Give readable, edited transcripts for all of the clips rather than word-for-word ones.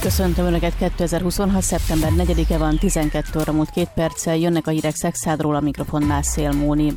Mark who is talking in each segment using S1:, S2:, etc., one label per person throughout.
S1: Köszöntöm Önöket, 2026. szeptember 4-e van, 12 óra múlt 2 perccel, jönnek a hírek Szekszádról, a mikrofonnál Szél Móni.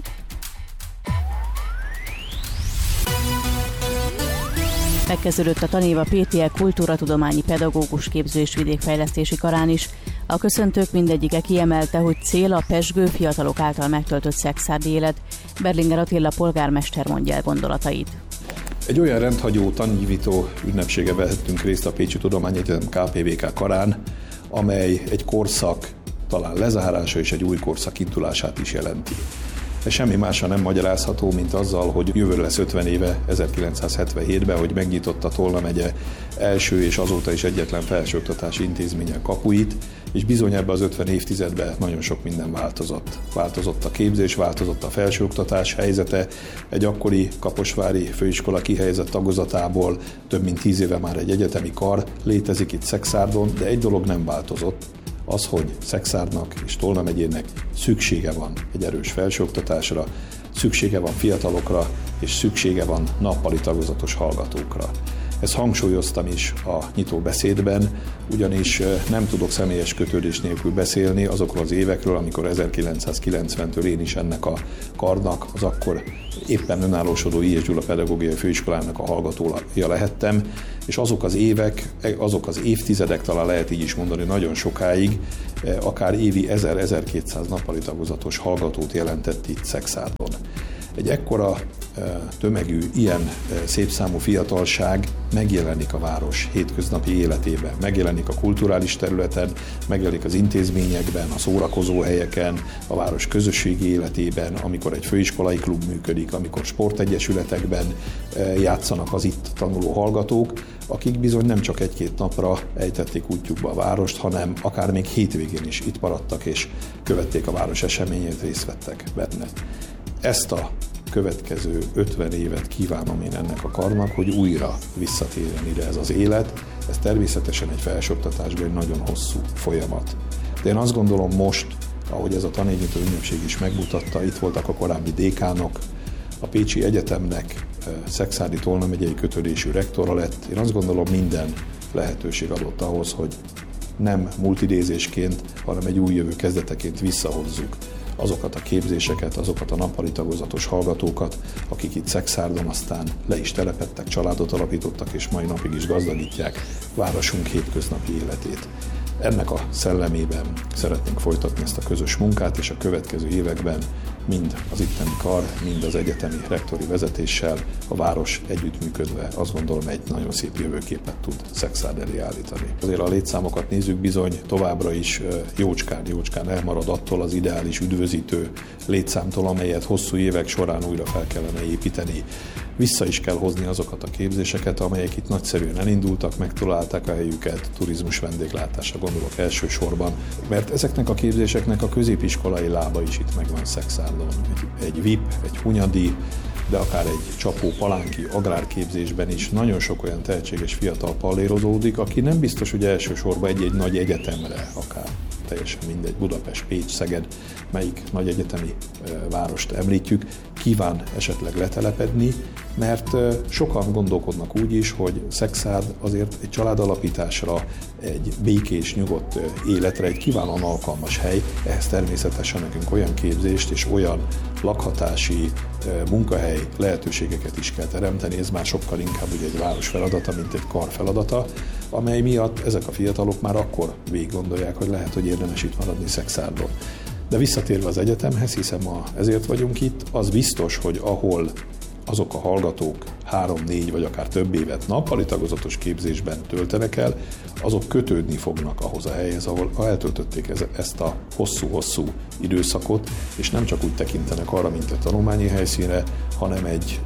S1: Megkezdődött a tanév a PTL kultúratudományi pedagógus képző és vidékfejlesztési karán is. A köszöntők mindegyike kiemelte, hogy cél a pezsgő fiatalok által megtöltött szexárdi élet. Berlinger Attila polgármester mondja el gondolatait.
S2: Egy olyan rendhagyó, tannyitó ünnepsége vehettünk részt a Pécsi Tudományegyetem KPVK karán, amely egy korszak talán lezárása és egy új korszak indulását is jelenti. Ez semmi másra nem magyarázható, mint azzal, hogy jövőre lesz 50 éve, 1977-ben, hogy megnyitotta Tolna megye első és azóta is egyetlen felsőoktatási intézménye kapuit, és bizony ebben az 50 évtizedben nagyon sok minden változott. Változott a képzés, változott a felsőoktatás helyzete, egy akkori kaposvári főiskola kihelyezett tagozatából több mint 10 éve már egy egyetemi kar létezik itt Szekszárdon, de egy dolog nem változott, az, hogy Szekszárdnak és Tolna megyének szüksége van egy erős felsőoktatásra, szüksége van fiatalokra, és szüksége van nappali tagozatos hallgatókra. Ezt hangsúlyoztam is a nyitó beszédben, ugyanis nem tudok személyes kötődés nélkül beszélni azokról az évekről, amikor 1990-től én is ennek a karnak, az akkor éppen önállósodó I. Gyula Pedagógiai Főiskolának a hallgatója lehettem, és azok az évek, azok az évtizedek, talán lehet így is mondani, nagyon sokáig, akár évi 1000-1200 nappali tagozatos hallgatót jelentett itt Szekszárdon. Egy ekkora tömegű, ilyen szép számú fiatalság megjelenik a város hétköznapi életében, megjelenik a kulturális területen, megjelenik az intézményekben, a szórakozó helyeken, a város közösségi életében, amikor egy főiskolai klub működik, amikor sportegyesületekben játszanak az itt tanuló hallgatók, akik bizony nem csak egy-két napra ejtették útjukba a várost, hanem akár még hétvégén is itt maradtak és követték a város eseményét, részt vettek benne. Ezt a következő 50 évet kívánom én ennek a karnak, hogy újra visszatérjen ide ez az élet. Ez természetesen egy felsőoktatásban egy nagyon hosszú folyamat. De én azt gondolom most, ahogy ez a tanévnyitó ünnepség is megmutatta, itt voltak a korábbi dékánok, a Pécsi Egyetemnek Szekszárdi Tolna megyei kötődésű rektora lett. Én azt gondolom, minden lehetőség adott ahhoz, hogy nem multidézésként, hanem egy új jövő kezdeteként visszahozzuk azokat a képzéseket, azokat a nappali tagozatos hallgatókat, akik itt Szekszárdon aztán le is telepedtek, családot alapítottak, és mai napig is gazdagítják városunk hétköznapi életét. Ennek a szellemében szeretnénk folytatni ezt a közös munkát, és a következő években mind az itteni kar, mind az egyetemi rektori vezetéssel a város együttműködve azt gondolom egy nagyon szép jövőképet tud Szekszárd elé állítani. Azért a létszámokat nézzük, bizony továbbra is jócskán elmarad attól az ideális üdvözítő létszámtól, amelyet hosszú évek során újra fel kellene építeni. Vissza is kell hozni azokat a képzéseket, amelyek itt nagyszerűen elindultak, megtalálták a helyüket, turizmus vendéglátásra gondolok elsősorban, mert ezeknek a képzéseknek a középiskolai lába is itt megvan Szekszárdon. Egy VIP, egy Hunyadi, de akár egy Csapó Palánki agrárképzésben is nagyon sok olyan tehetséges fiatal pallérozódik, aki nem biztos, hogy elsősorban egy nagy egyetemre, akár teljesen mindegy, Budapest, Pécs, Szeged, melyik nagy egyetemi várost említjük, kíván esetleg letelepedni, mert sokan gondolkodnak úgy is, hogy Szekszárd azért egy családalapításra, egy békés, nyugodt életre egy kiválóan alkalmas hely, ehhez természetesen nekünk olyan képzést és olyan lakhatási munkahely lehetőségeket is kell teremteni, ez már sokkal inkább ugye egy város feladata, mint egy kar feladata, amely miatt ezek a fiatalok már akkor végig gondolják, hogy lehet, hogy érdemes itt maradni Szekszárdon. De visszatérve az egyetemhez, hiszen ma ezért vagyunk itt, az biztos, hogy ahol azok a hallgatók 3-4 vagy akár több évet nappali tagozatos képzésben töltenek el, azok kötődni fognak ahhoz a helyhez, ahol eltöltötték ezt a hosszú-hosszú időszakot, és nem csak úgy tekintenek arra, mint a tanulmányi helyszínre, hanem egy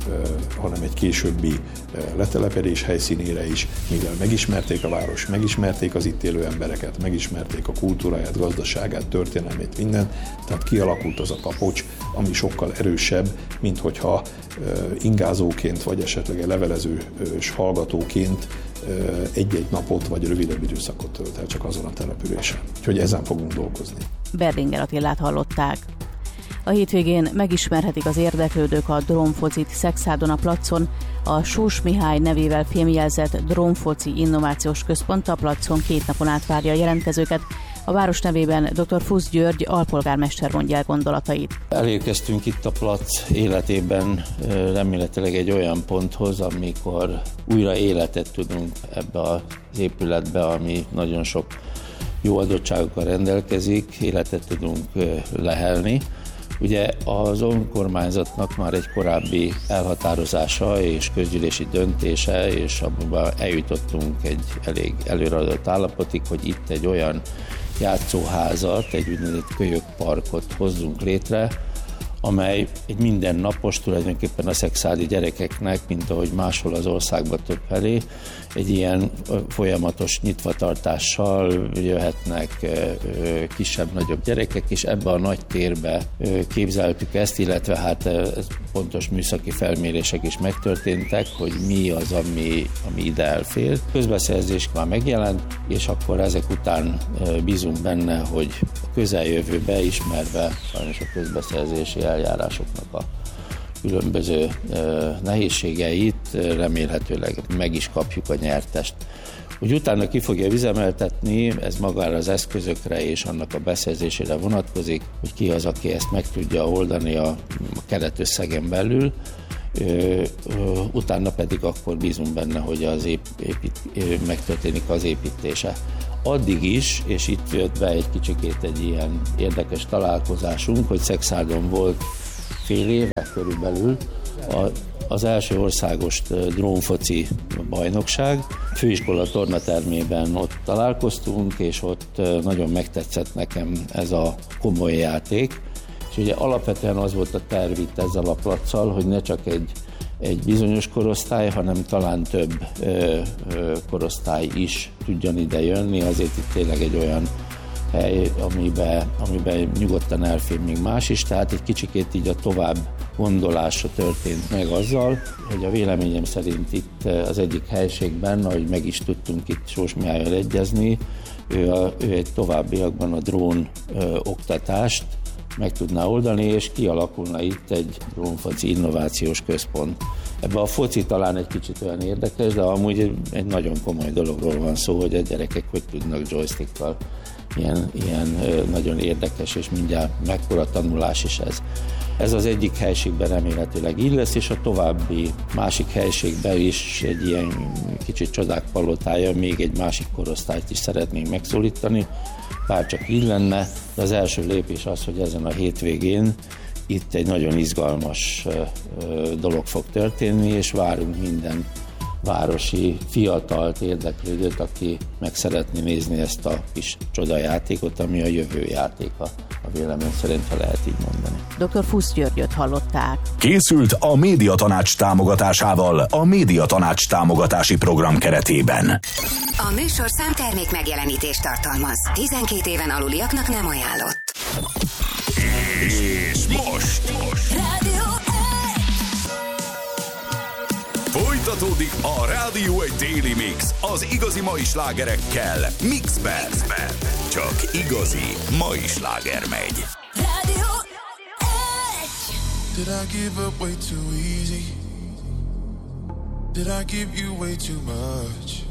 S2: későbbi letelepedés helyszínére is, mivel megismerték a város, megismerték az itt élő embereket, megismerték a kultúráját, gazdaságát, történelmét, mindent, tehát kialakult az a kapocs, ami sokkal erősebb, mint hogyha ingázóként, vagy esetleg egy levelezős hallgatóként egy-egy napot, vagy rövidebb időszakot tölt el csak azon a településen. Úgyhogy ezen fogunk dolgozni.
S1: Berlinger Attilát hallották. A hétvégén megismerhetik az érdeklődők a drónfocit Szekszádon a placon. A Sós Mihály nevével fémjelzett Drónfoci Innovációs Központ a placon 2 napon át várja a jelentkezőket. A város nevében dr. Fusz György alpolgármester mondja el gondolatait.
S3: Elérkeztünk itt a plac életében remélhetőleg egy olyan ponthoz, amikor újra életet tudunk ebbe az épületbe, ami nagyon sok jó adottságokkal rendelkezik, életet tudunk lehelni. Ugye az önkormányzatnak már egy korábbi elhatározása és közgyűlési döntése, és abban eljutottunk egy elég előreadott állapotig, hogy itt egy olyan játszóházat, egy úgynevezett kölyökparkot hozzunk létre, amely egy mindennapos tulajdonképpen a szekszádi gyerekeknek, mint ahogy máshol az országban többfelé, egy ilyen folyamatos nyitvatartással jöhetnek kisebb-nagyobb gyerekek, és ebbe a nagy térbe képzeltük ezt, illetve hát pontos műszaki felmérések is megtörténtek, hogy mi az, ami ide elfér. Közbeszerzés már megjelent, és akkor ezek után bízunk benne, hogy a közeljövőbe ismerve sajnos a közbeszerzési eljárásoknak a különböző nehézségeit remélhetőleg meg is kapjuk a nyertest. Úgy utána ki fogja üzemeltetni, ez magára az eszközökre és annak a beszerzésére vonatkozik, hogy ki az, aki ezt meg tudja oldani a keretösszegen belül, utána pedig akkor bízunk benne, hogy megtörténik az építése. Addig is, és itt jött be egy kicsikét egy ilyen érdekes találkozásunk, hogy Szekszádon volt fél éve körülbelül az első országos drónfoci bajnokság. Főiskola tornatermében ott találkoztunk, és ott nagyon megtetszett nekem ez a komoly játék. És ugye alapvetően az volt a terv itt ezzel a placcal, hogy ne csak egy bizonyos korosztály, hanem talán több korosztály is tudjon ide jönni. Azért itt tényleg egy olyan hely, amiben nyugodtan elfér még más is, tehát egy kicsikét így a tovább gondolása történt meg azzal, hogy a véleményem szerint itt az egyik helységben, ahogy meg is tudtunk itt Sós Mihállyal egyezni, ő egy továbbiakban a drón oktatást meg tudná oldani, és kialakulna itt egy drónfoci innovációs központ. Ebben a foci talán egy kicsit olyan érdekes, de amúgy egy nagyon komoly dologról van szó, hogy a gyerekek hogy tudnak joystickkal. Ilyen nagyon érdekes, és mindjárt mekkora tanulás is ez. Ez az egyik helységben remélhetőleg így lesz, és a további másik helységben is egy ilyen kicsit csodák palotája, még egy másik korosztályt is szeretnénk megszólítani, bár csak így lenne, de az első lépés az, hogy ezen a hétvégén itt egy nagyon izgalmas dolog fog történni, és várunk minden városi fiatalt, érdeklődőt, aki meg szeretné nézni ezt a kis csodajátékot, ami a jövő játéka, a vélemény szerint, ha lehet így mondani.
S1: Dr. Fusz Györgyöt hallották.
S4: Készült a Médiatanács támogatásával a Médiatanács támogatási program keretében.
S5: A műsorszám termék megjelenítést tartalmaz. 12 éven aluliaknak nem ajánlott.
S4: És most
S5: Rádió 1!
S4: Folytatódik a Rádió 1 Daily Mix az igazi mai slágerekkel Mixben. Csak igazi mai sláger megy.
S5: Rádió 1!
S6: Did I give up way too easy? Did I give you way too much?